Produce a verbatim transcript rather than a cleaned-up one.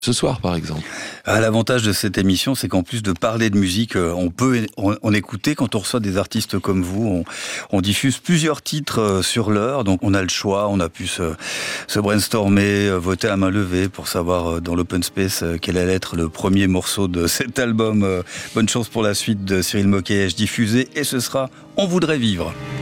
Ce soir, par exemple. Ah, l'avantage de cette émission, c'est qu'en plus de parler de musique, on peut en, en écouter. Quand on reçoit des artistes comme vous, on, on diffuse plusieurs titres sur l'heure. Donc on a le choix, on a pu se, se brainstormer, voter à main levée pour savoir dans l'open space quel allait être le premier morceau de cet album. Bonne chance pour la suite de Cyril Moquet, diffusé, et ce sera On voudrait vivre.